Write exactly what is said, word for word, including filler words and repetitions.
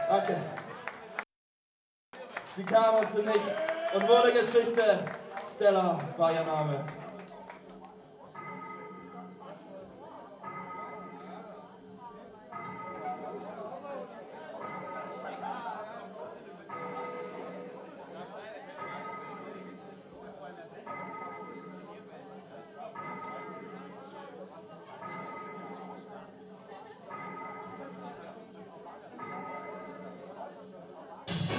Danke. Sie kam aus dem Nichts und wurde Geschichte. Stella war ihr Name.